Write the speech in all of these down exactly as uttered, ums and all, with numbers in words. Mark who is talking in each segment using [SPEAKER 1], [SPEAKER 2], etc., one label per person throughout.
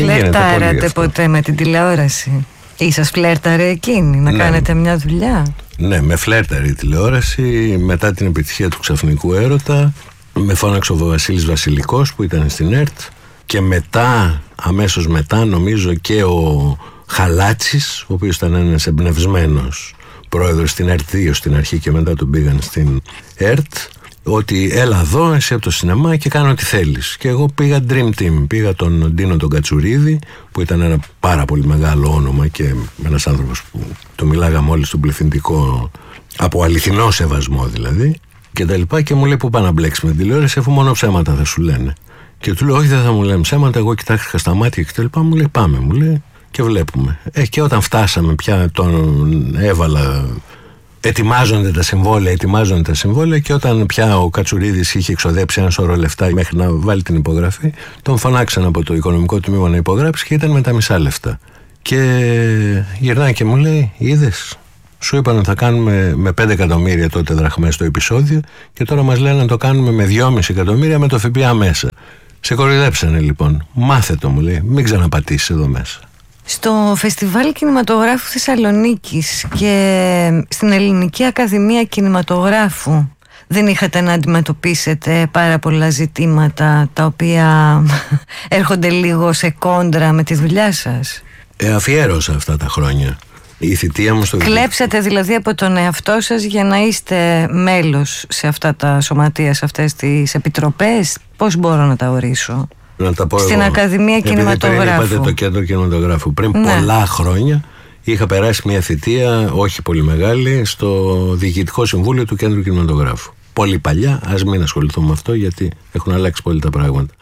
[SPEAKER 1] Φλερτάρατε ποτέ με την τηλεόραση? Ή σας φλέρταρε εκείνη να ναι. κάνετε μια δουλειά?
[SPEAKER 2] Ναι, με φλέρταρε η τηλεόραση. Μετά την επιτυχία του Ξαφνικού Έρωτα με φώναξε ο Βασίλης Βασιλικός που ήταν στην ΕΡΤ. Και μετά, αμέσως μετά, νομίζω και ο Χαλάτσης, ο οποίος ήταν ένας εμπνευσμένος πρόεδρος στην ΕΡΤ δύο στην αρχή και μετά τον πήγαν στην ΕΡΤ, ότι έλα εδώ εσύ από το σινεμά και κάνω ό,τι θέλεις. Και εγώ πήγα Dream Team, πήγα τον Ντίνο τον Κατσουρίδη, που ήταν ένα πάρα πολύ μεγάλο όνομα και ένας άνθρωπος που το μιλάγαμε όλοι στον πληθυντικό, από αληθινό σεβασμό δηλαδή, και τα λοιπά, και μου λέει που πάει να μπλέξει με τηλεόραση, αφού μόνο ψέματα θα σου λένε. Και του λέω όχι, δεν θα μου λένε ψέματα. Εγώ κοιτάξτε στα μάτια και τα λοιπά. Μου λέει πάμε, μου λέει, και βλέπουμε. Ε, και όταν φτάσαμε πια τον έβαλα, ετοιμάζονται τα συμβόλαια, ετοιμάζονται τα συμβόλαια, και όταν πια ο Κατσουρίδης είχε εξοδέψει ένα σωρό λεφτά μέχρι να βάλει την υπογραφή, τον φωνάξαν από το οικονομικό τμήμα να υπογράψει και ήταν με τα μισά λεφτά. Και γυρνάει και μου λέει, είδες, σου είπαν ότι θα κάνουμε με πέντε εκατομμύρια τότε δραχμές το επεισόδιο και τώρα μας λένε να το κάνουμε με δυόμισι εκατομμύρια με το ΦΠΑ μέσα. Σε κοροϊδέψανε λοιπόν. Μάθε το, μου λέει, μην ξαναπατήσεις εδώ μέσα.
[SPEAKER 1] Στο Φεστιβάλ Κινηματογράφου Θεσσαλονίκης και στην Ελληνική Ακαδημία Κινηματογράφου δεν είχατε να αντιμετωπίσετε πάρα πολλά ζητήματα τα οποία έρχονται λίγο σε κόντρα με τη δουλειά σας?
[SPEAKER 2] Ε, αφιέρωσα αυτά τα χρόνια. Η θητεία μου στο
[SPEAKER 1] Κλέψατε δηλαδή από τον εαυτό σας για να είστε μέλος σε αυτά τα σωματεία, σε αυτές τις επιτροπές? Πώς μπορώ να τα ορίσω?
[SPEAKER 2] Να τα πω
[SPEAKER 1] στην εγώ. Ακαδημία Κινηματογράφου.
[SPEAKER 2] Επειδή είπατε το Κέντρο Κινηματογράφου. Πριν ναι. πολλά χρόνια είχα περάσει μια θητεία, όχι πολύ μεγάλη, στο Διοικητικό Συμβούλιο του Κέντρου Κινηματογράφου. Πολύ παλιά, ας μην ασχοληθούμε με αυτό γιατί έχουν αλλάξει πολύ τα πράγματα.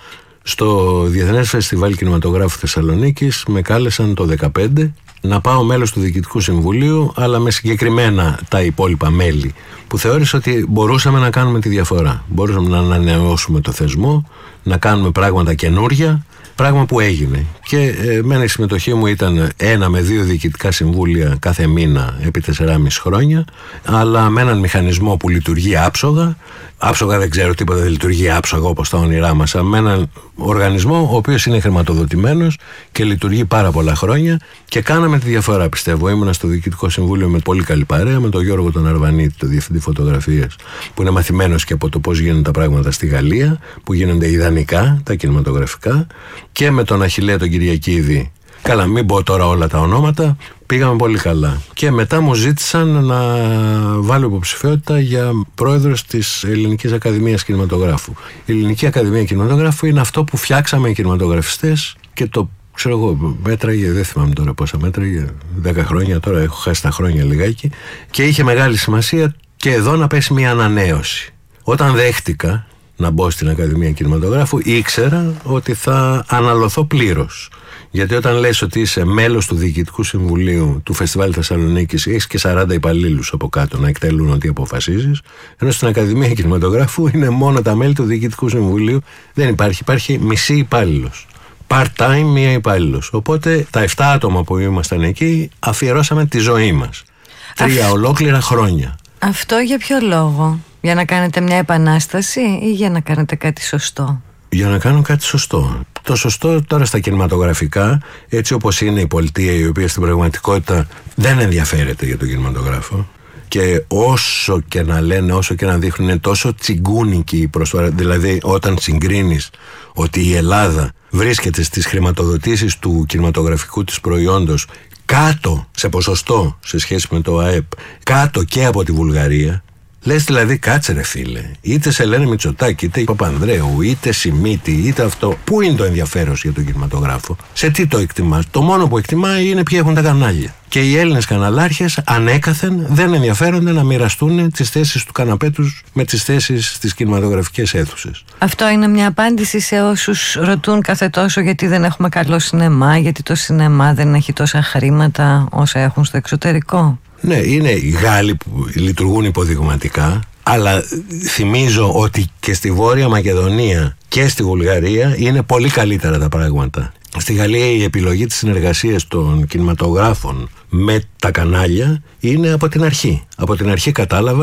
[SPEAKER 2] Στο Διεθνές Φεστιβάλ Κινηματογράφου Θεσσαλονίκης με κάλεσαν το δεκαπέντε να πάω μέλος του Διοικητικού Συμβουλίου, αλλά με συγκεκριμένα τα υπόλοιπα μέλη, που θεώρησα ότι μπορούσαμε να κάνουμε τη διαφορά. Μπορούσαμε να ανανεώσουμε το θεσμό, να κάνουμε πράγματα καινούρια, πράγμα που έγινε. Και ε, εμένα η συμμετοχή μου ήταν ένα με δύο διοικητικά συμβούλια κάθε μήνα επί τεσσεράμισι χρόνια, αλλά με έναν μηχανισμό που λειτουργεί άψογα. Άψογα δεν ξέρω τίποτα, δεν λειτουργεί άψογα όπως τα όνειρά μας, αλλά με έναν οργανισμό ο οποίος είναι χρηματοδοτημένος και λειτουργεί πάρα πολλά χρόνια, και κάναμε τη διαφορά, πιστεύω. Ήμουνα στο Διοικητικό Συμβούλιο με πολύ καλή παρέα, με τον Γιώργο τον Αρβανίτη, τον Διευθυντή Φωτογραφίας, που είναι μαθημένος και από το πώς γίνονται τα πράγματα στη Γαλλία, που γίνονται ιδανικά τα κινηματογραφικά, και με τον Αχιλλέα τον Κυριακίδη. Καλά, μην πω τώρα όλα τα ονόματα, πήγαμε πολύ καλά. Και μετά μου ζήτησαν να βάλω υποψηφιότητα για πρόεδρος της Ελληνικής Ακαδημίας Κινηματογράφου. Η Ελληνική Ακαδημία Κινηματογράφου είναι αυτό που φτιάξαμε οι κινηματογραφιστές, και το ξέρω εγώ, μέτραγε, δεν θυμάμαι τώρα πόσα μέτραγε, δέκα χρόνια, τώρα έχω χάσει τα χρόνια λιγάκι, και είχε μεγάλη σημασία και εδώ να πέσει μια ανανέωση. Όταν δέχτηκα να μπω στην Ακαδημία Κινηματογράφου, ήξερα ότι θα αναλωθώ πλήρως. Γιατί όταν λες ότι είσαι μέλος του Διοικητικού Συμβουλίου του Φεστιβάλ Θεσσαλονίκης, έχεις και σαράντα υπαλλήλους από κάτω να εκτελούν ό,τι αποφασίζεις, ενώ στην Ακαδημία Κινηματογράφου είναι μόνο τα μέλη του Διοικητικού Συμβουλίου, δεν υπάρχει, υπάρχει μισή υπάλληλος. Part-time μία υπάλληλος. Οπότε τα επτά άτομα που ήμασταν εκεί αφιερώσαμε τη ζωή μας. Τρία Αυ... ολόκληρα χρόνια.
[SPEAKER 1] Αυτό για ποιο λόγο? Για να κάνετε μια επανάσταση ή για να κάνετε κάτι σωστό?
[SPEAKER 2] Για να κάνω κάτι σωστό. Το σωστό τώρα στα κινηματογραφικά, έτσι όπως είναι η πολιτεία, η οποία στην πραγματικότητα δεν ενδιαφέρεται για τον κινηματογράφο, και όσο και να λένε, όσο και να δείχνουν, είναι τόσο τσιγκούνικη η προσφορά. Δηλαδή, όταν συγκρίνεις ότι η Ελλάδα βρίσκεται στις χρηματοδοτήσεις του κινηματογραφικού της προϊόντος κάτω σε ποσοστό σε σχέση με το ΑΕΠ, κάτω και από τη Βουλγαρία, λες δηλαδή, κάτσε ρε φίλε, είτε σε λένε Μητσοτάκη, είτε Παπανδρέου, είτε Σιμίτη, είτε αυτό. Πού είναι το ενδιαφέρον για τον κινηματογράφο? Σε τι το εκτιμάς? Το μόνο που εκτιμάει είναι ποιοι έχουν τα κανάλια. Και οι Έλληνες καναλάρχες ανέκαθεν δεν ενδιαφέρονται να μοιραστούν τις θέσεις του καναπέ τους με τις θέσεις στις κινηματογραφικές αίθουσες.
[SPEAKER 1] Αυτό είναι μια απάντηση σε όσους ρωτούν κάθε τόσο γιατί δεν έχουμε καλό σινεμά, γιατί το σινεμά δεν έχει τόσα χρήματα όσα έχουν στο εξωτερικό.
[SPEAKER 2] Ναι, είναι οι Γάλλοι που λειτουργούν υποδειγματικά, αλλά θυμίζω ότι και στη Βόρεια Μακεδονία και στη Βουλγαρία είναι πολύ καλύτερα τα πράγματα. Στη Γαλλία η επιλογή της συνεργασίας των κινηματογράφων με τα κανάλια είναι από την αρχή. Από την αρχή κατάλαβαν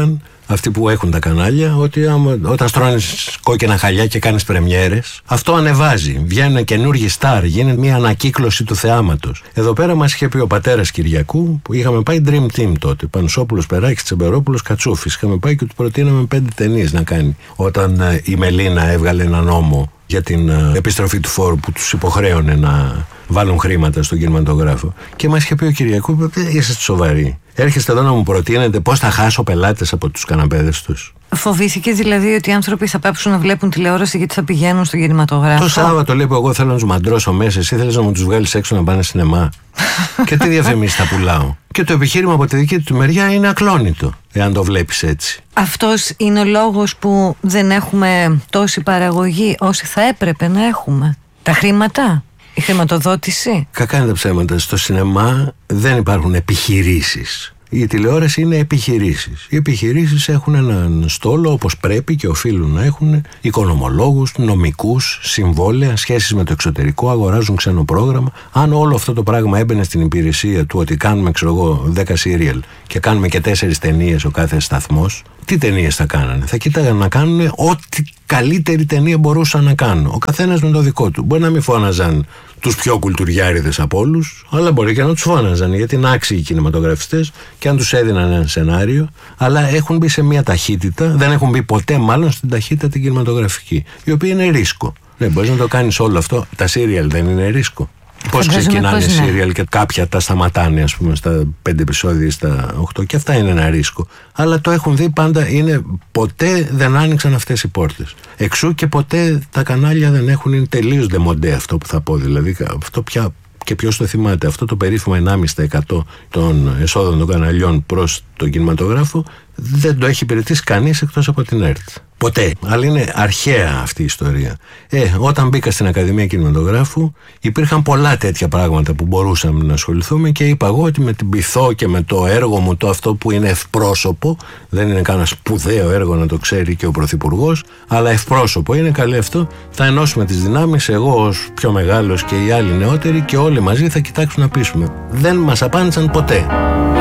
[SPEAKER 2] αυτοί που έχουν τα κανάλια, ότι άμα, όταν στρώνεις κόκκινα χαλιά και κάνεις πρεμιέρες, αυτό ανεβάζει. Βγαίνουν καινούργιοι στάρ, γίνεται μια ανακύκλωση του θεάματος. Εδώ πέρα μας είχε πει ο πατέρας Κυριακού, που είχαμε πάει Dream Team τότε. Πανουσόπουλος, Περάκης, Τσεμπερόπουλος, Κατσούφης. Είχαμε πάει και του προτείναμε πέντε ταινίες να κάνει. Όταν ε, η Μελίνα έβγαλε ένα νόμο για την ε, επιστροφή του φόρου που τους υποχρέωνε να βάλουν χρήματα στον κινηματογράφο. Και μας είχε πει ο Κυριακού, είσαστε σοβαροί. Έρχεστε εδώ να μου προτείνετε πώς θα χάσω πελάτες από τους καναπέδες τους.
[SPEAKER 1] Φοβήθηκε δηλαδή ότι οι άνθρωποι θα πάψουν να βλέπουν τηλεόραση γιατί θα πηγαίνουν στον κινηματογράφο?
[SPEAKER 2] Το Σάββατο λέει που εγώ θέλω να τους μαντρώσω μέσα, εσύ θέλεις να μου τους βγάλεις έξω να πάνε σινεμά. Και τι διαφημίσεις θα πουλάω. Και το επιχείρημα από τη δική του μεριά είναι ακλόνητο, εάν το βλέπεις έτσι.
[SPEAKER 1] Αυτός είναι ο λόγος που δεν έχουμε τόση παραγωγή όσοι θα έπρεπε να έχουμε? Τα χρήματα, η χρηματοδότηση.
[SPEAKER 2] Κακά είναι τα ψέματα. Στο σινεμά δεν υπάρχουν επιχειρήσεις. Η τηλεόραση είναι επιχειρήσεις. Οι επιχειρήσεις έχουν έναν στόλο όπως πρέπει και οφείλουν να έχουν, οικονομολόγους, νομικούς, συμβόλαια, σχέσεις με το εξωτερικό, αγοράζουν ξένο πρόγραμμα. Αν όλο αυτό το πράγμα έμπαινε στην υπηρεσία του ότι κάνουμε, ξέρω εγώ, δέκα σύριαλ και κάνουμε και τέσσερις ταινίες ο κάθε σταθμός, τι ταινίες θα κάνανε? Θα κοίταγαν να κάνουν ό,τι καλύτερη ταινία μπορούσαν να κάνουν. Ο καθένας με το δικό του. Μπορεί να μην φώναζαν τους πιο κουλτουριάριδες από όλους, αλλά μπορεί και να τους φώναζαν, γιατί είναι άξιοι οι κινηματογραφιστές και αν τους έδιναν ένα σενάριο, αλλά έχουν μπει σε μια ταχύτητα, δεν έχουν μπει ποτέ μάλλον στην ταχύτητα την κινηματογραφική, η οποία είναι ρίσκο. Ναι, μπορείς να το κάνεις όλο αυτό. Τα σύριαλ δεν είναι ρίσκο? Πώς ξεκινάνε οι σύριαλ και κάποια τα σταματάνε, ας πούμε, στα πέντε επεισόδια, στα οκτώ, και αυτά είναι ένα ρίσκο. Αλλά το έχουν δει πάντα, είναι, ποτέ δεν άνοιξαν αυτές οι πόρτες. Εξού και ποτέ τα κανάλια δεν έχουν, είναι τελείως ντεμοντέ αυτό που θα πω. Δηλαδή, αυτό πια, και ποιος το θυμάται, αυτό το περίφημο ενάμιση τοις εκατό των εσόδων των καναλιών προς τον κινηματογράφο δεν το έχει υπηρετήσει κανείς εκτός από την ΕΡΤ. Ποτέ. Αλλά είναι αρχαία αυτή η ιστορία. Ε, όταν μπήκα στην Ακαδημία Κινηματογράφου υπήρχαν πολλά τέτοια πράγματα που μπορούσαμε να ασχοληθούμε και είπα εγώ ότι με την πειθό και με το έργο μου, το αυτό που είναι ευπρόσωπο, δεν είναι κανένα σπουδαίο έργο να το ξέρει και ο Πρωθυπουργός, αλλά ευπρόσωπο είναι, καλέ αυτό, θα ενώσουμε τις δυνάμεις, εγώ ως πιο μεγάλος και οι άλλοι νεότεροι, και όλοι μαζί θα κοιτάξουν να πείσουμε. Δεν μας απάντησαν ποτέ.